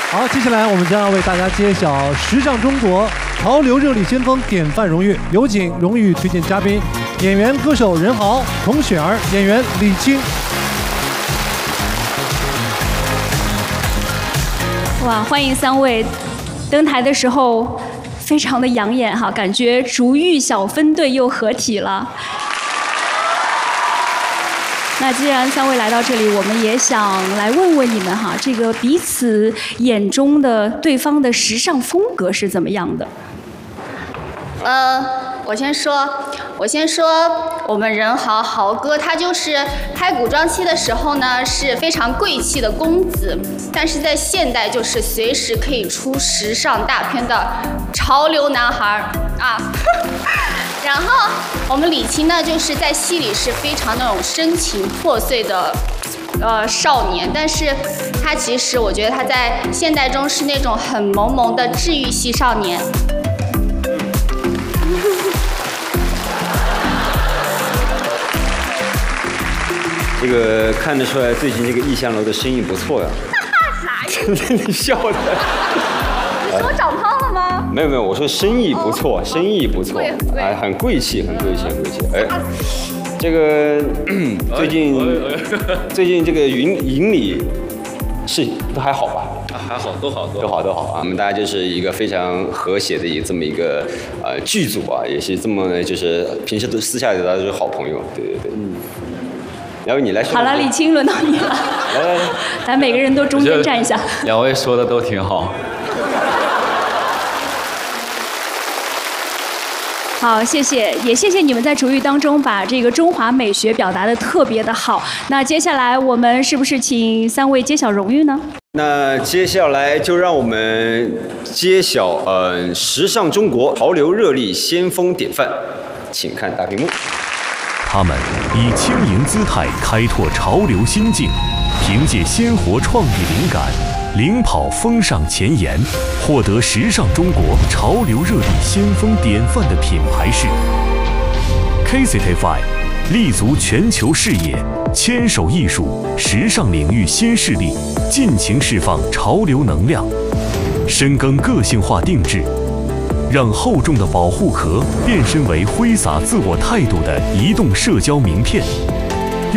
好，接下来我们将要为大家揭晓时尚中国潮流热力先锋典范荣誉，有请荣誉推荐嘉宾演员歌手任豪、童雪儿，演员李菁。 哇，欢迎3位登台的时候非常的养眼哈，感觉竹玉小分队又合体了。那既然3位来到这里，我们也想来问问你们哈，这个彼此眼中的对方的时尚风格是怎么样的？ 我先说，我们任豪豪哥，他就是拍古装戏的时候呢是非常贵气的公子，但是在现代就是随时可以出时尚大片的潮流男孩啊。然后我们李菁呢，就是在戏里是非常那种深情破碎的少年，但是他其实我觉得他在现代中是那种很萌萌的治愈系少年。 这个看得出来，最近这个逸香楼的生意不错呀。 啥呀？你笑的。 你说我长胖了吗？ 没有，我说生意不错，生意不错，哎，很贵气，很贵气。哎，这个最近这个营里是都还好吧？ 还好，都好啊！我们大家就是一个非常和谐的这么一个剧组啊，也是这么就是平时都私下里大家都是好朋友，对。要不你来说。 好了，李菁，轮到你了。来，咱每个人都中间站一下。 2位说的都挺好。 好，谢谢，也谢谢你们在竹玉当中把这个中华美学表达的特别的好。那接下来我们是不是请3位揭晓荣誉呢？ 那接下来就让我们揭晓时尚中国潮流热力先锋典范，请看大屏幕。 他们以轻盈姿态开拓潮流新境，凭借鲜活创意灵感，领跑风尚前沿，获得时尚中国潮流热力先锋典范的品牌是 KCityFi， 立足全球视野，牵手艺术时尚领域新势力，尽情释放潮流能量，深耕个性化定制，让厚重的保护壳变身为挥洒自我态度的移动社交名片。